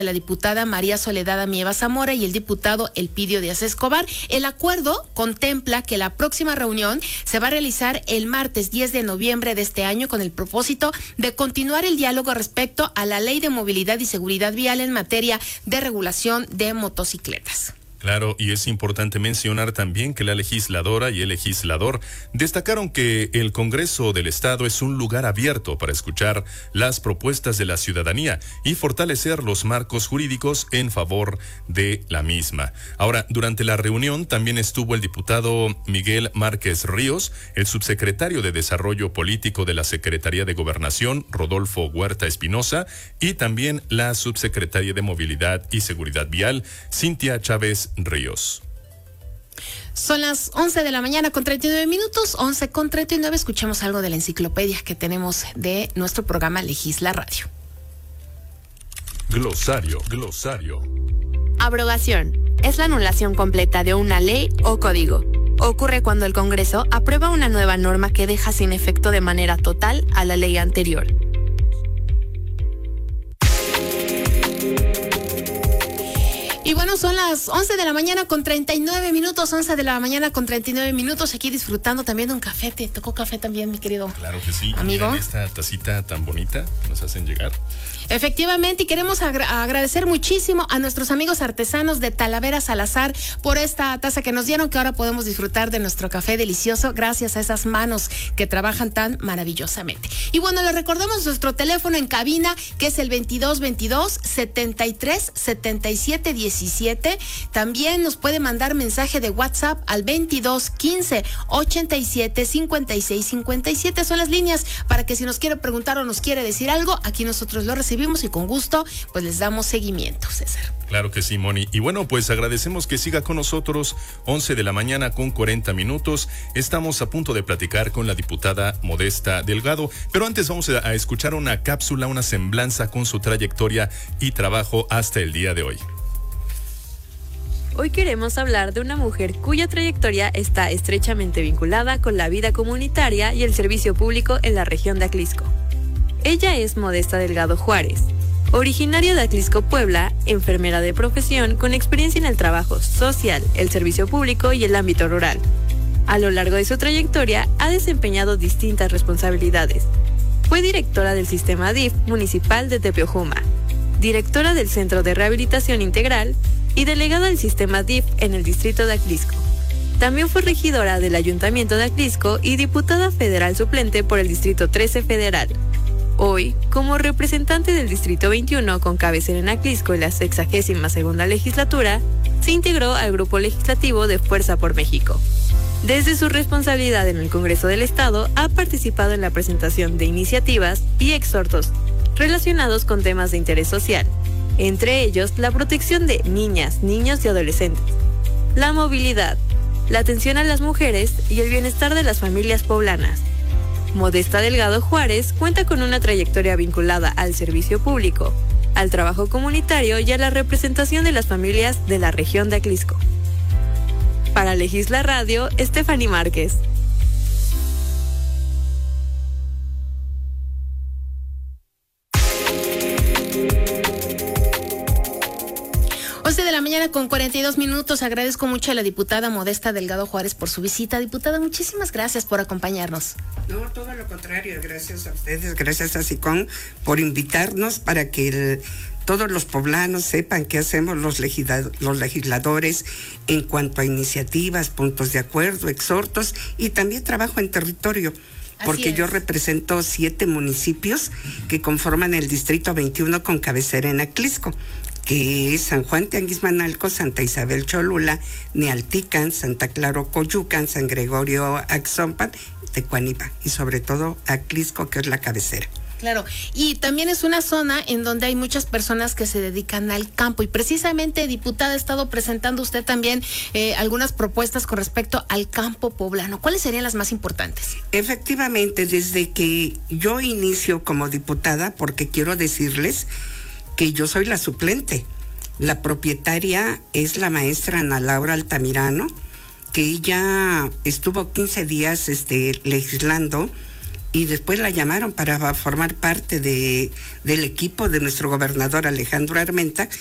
la diputada María Soledad Amieva Zamora y el diputado Elpidio Díaz Escobar. El acuerdo contempla que la próxima reunión se va a realizar el martes 10 de noviembre de este año con el propósito de continuar el diálogo respecto a la Ley de Movilidad y Seguridad Vial en materia de regulación de motocicletas. Claro, y es importante mencionar también que la legisladora y el legislador destacaron que el Congreso del Estado es un lugar abierto para escuchar las propuestas de la ciudadanía y fortalecer los marcos jurídicos en favor de la misma. Ahora, durante la reunión también estuvo el diputado Miguel Márquez Ríos, el subsecretario de Desarrollo Político de la Secretaría de Gobernación, Rodolfo Huerta Espinosa, y también la subsecretaria de Movilidad y Seguridad Vial, Cintia Chávez Ríos. Son las 11 de la mañana con 39 minutos, 11:39. Escuchemos algo de la enciclopedia que tenemos de nuestro programa Legisla Radio. Glosario. Abrogación. Es la anulación completa de una ley o código. Ocurre cuando el Congreso aprueba una nueva norma que deja sin efecto de manera total a la ley anterior. Y bueno, son las 11 de la mañana con 39 minutos, 11 de la mañana con 39 minutos, aquí disfrutando también de un café. ¿Te tocó café también, mi querido Claro que sí, amigo? Miren esta tacita tan bonita que nos hacen llegar. Efectivamente, y queremos agradecer muchísimo a nuestros amigos artesanos de Talavera Salazar por esta taza que nos dieron, que ahora podemos disfrutar de nuestro café delicioso gracias a esas manos que trabajan tan maravillosamente. Y bueno, les recordamos nuestro teléfono en cabina, que es el 2222-737717. También nos puede mandar mensaje de WhatsApp al 2215-875657. Son las líneas para que si nos quiere preguntar o nos quiere decir algo, aquí nosotros lo recibimos y con gusto pues les damos seguimiento, César. Claro que sí, Moni. Y bueno, pues agradecemos que siga con nosotros. 11 de la mañana con 40 minutos. Estamos a punto de platicar con la diputada Modesta Delgado, pero antes vamos a escuchar una cápsula, una semblanza con su trayectoria y trabajo hasta el día de hoy. Hoy queremos hablar de una mujer cuya trayectoria está estrechamente vinculada con la vida comunitaria y el servicio público en la región de Atlixco. Ella es Modesta Delgado Juárez, originaria de Atlixco, Puebla, enfermera de profesión con experiencia en el trabajo social, el servicio público y el ámbito rural. A lo largo de su trayectoria ha desempeñado distintas responsabilidades. Fue directora del Sistema DIF municipal de Tepeojuma, directora del Centro de Rehabilitación Integral y delegada del Sistema DIF en el distrito de Atlixco. También fue regidora del Ayuntamiento de Atlixco y diputada federal suplente por el Distrito 13 Federal. Hoy, como representante del Distrito 21 con cabecera en Atlixco en la 62ª legislatura, se integró al Grupo Legislativo de Fuerza por México. Desde su responsabilidad en el Congreso del Estado, ha participado en la presentación de iniciativas y exhortos relacionados con temas de interés social, entre ellos la protección de niñas, niños y adolescentes, la movilidad, la atención a las mujeres y el bienestar de las familias poblanas. Modesta Delgado Juárez cuenta con una trayectoria vinculada al servicio público, al trabajo comunitario y a la representación de las familias de la región de Atlixco. Para Legisla Radio, Stephanie Márquez. 11 de la mañana con 42 minutos. Agradezco mucho a la diputada Modesta Delgado Juárez por su visita. Diputada, muchísimas gracias por acompañarnos. No, todo lo contrario, gracias a ustedes, gracias a SICOM por invitarnos para que todos los poblanos sepan qué hacemos los legisladores en cuanto a iniciativas, puntos de acuerdo, exhortos y también trabajo en territorio. Porque yo represento 7 municipios que conforman el Distrito 21 con cabecera en Atlixco, que es San Juan Tianguismanalco, Santa Isabel Cholula, Nealtican, Santa Clara Coyucan, San Gregorio Axompan, Tecuanipa y sobre todo Atlixco, que es la cabecera. Claro, y también es una zona en donde hay muchas personas que se dedican al campo y precisamente, diputada, ha estado presentando usted también algunas propuestas con respecto al campo poblano. ¿Cuáles serían las más importantes? Efectivamente, desde que yo inicio como diputada, porque quiero decirles que yo soy la suplente. La propietaria es la maestra Ana Laura Altamirano, que ella estuvo 15 días legislando y después la llamaron para formar parte del equipo de nuestro gobernador Alejandro Armenta,